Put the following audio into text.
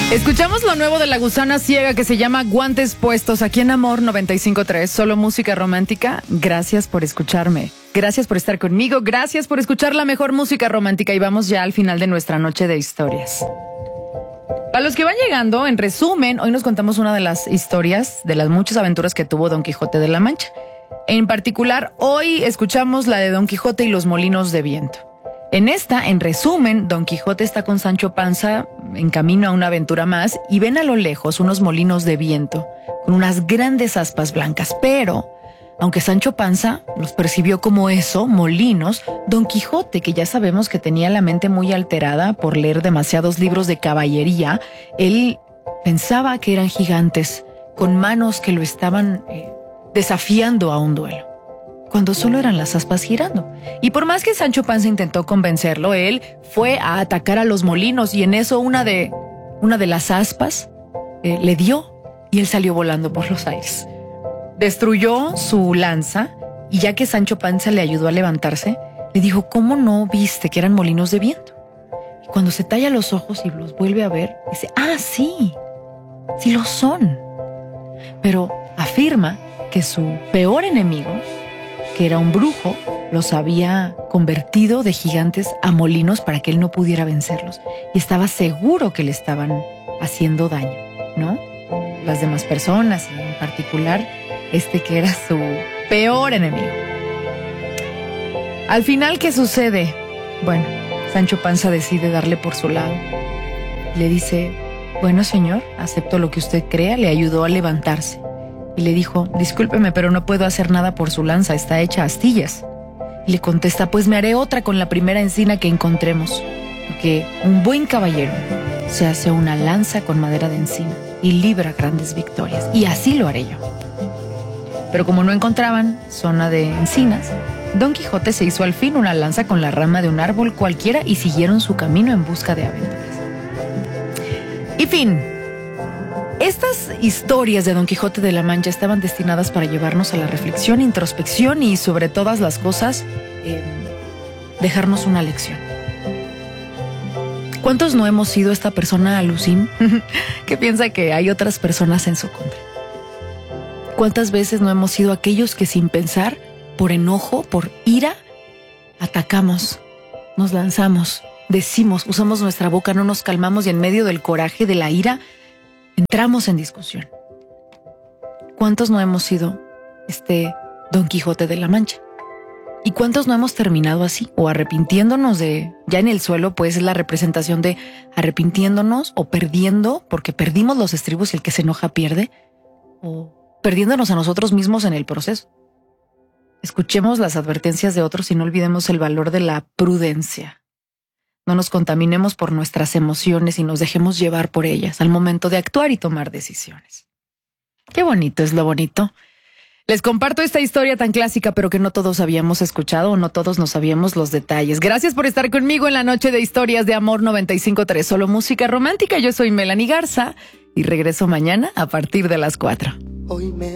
Escuchamos lo nuevo de La Gusana Ciega que se llama Guantes Puestos aquí en Amor 95.3, solo música romántica. Gracias por escucharme, gracias por estar conmigo, gracias por escuchar la mejor música romántica y vamos ya al final de nuestra noche de historias. Para los que van llegando, en resumen, hoy nos contamos una de las historias de las muchas aventuras que tuvo Don Quijote de la Mancha. En particular, hoy escuchamos la de Don Quijote y los molinos de viento. En esta, en resumen, Don Quijote está con Sancho Panza en camino a una aventura más y ven a lo lejos unos molinos de viento con unas grandes aspas blancas. Pero, aunque Sancho Panza los percibió como eso, molinos, Don Quijote, que ya sabemos que tenía la mente muy alterada por leer demasiados libros de caballería, él pensaba que eran gigantes con manos que lo estaban desafiando a un duelo, cuando solo eran las aspas girando. Y por más que Sancho Panza intentó convencerlo, él fue a atacar a los molinos y en eso una de las aspas le dio y él salió volando por los aires. Destruyó su lanza y ya que Sancho Panza le ayudó a levantarse, le dijo, ¿cómo no viste que eran molinos de viento? Y cuando se talla los ojos y los vuelve a ver, dice, sí lo son. Pero afirma que su peor enemigo, que era un brujo, los había convertido de gigantes a molinos para que él no pudiera vencerlos. Y estaba seguro que le estaban haciendo daño, ¿no? Las demás personas, y en particular que era su peor enemigo. Al final, ¿qué sucede? Bueno, Sancho Panza decide darle por su lado. Le dice, bueno, señor, acepto lo que usted crea, le ayudó a levantarse. Y le dijo, discúlpeme, pero no puedo hacer nada por su lanza, está hecha a astillas. Y le contesta, pues me haré otra con la primera encina que encontremos, porque un buen caballero se hace una lanza con madera de encina y libra grandes victorias, y así lo haré yo. Pero como no encontraban zona de encinas, Don Quijote se hizo al fin una lanza con la rama de un árbol cualquiera y siguieron su camino en busca de aventuras. Y fin. Estas historias de Don Quijote de la Mancha estaban destinadas para llevarnos a la reflexión, introspección y sobre todas las cosas, dejarnos una lección. ¿Cuántos no hemos sido esta persona alucín que piensa que hay otras personas en su contra? ¿Cuántas veces no hemos sido aquellos que sin pensar, por enojo, por ira, atacamos, nos lanzamos, decimos, usamos nuestra boca, no nos calmamos y en medio del coraje, de la ira, entramos en discusión? ¿Cuántos no hemos sido Don Quijote de la Mancha? ¿Y cuántos no hemos terminado así? O arrepintiéndonos ya en el suelo, pues es la representación de arrepintiéndonos o perdiendo, porque perdimos los estribos y el que se enoja pierde, o perdiéndonos a nosotros mismos en el proceso. Escuchemos las advertencias de otros y no olvidemos el valor de la prudencia. No nos contaminemos por nuestras emociones y nos dejemos llevar por ellas al momento de actuar y tomar decisiones. Qué bonito es lo bonito. Les comparto esta historia tan clásica, pero que no todos habíamos escuchado o no todos nos sabíamos los detalles. Gracias por estar conmigo en la noche de historias de Amor 95.3, solo música romántica. Yo soy Melanie Garza y regreso mañana a partir de las 4.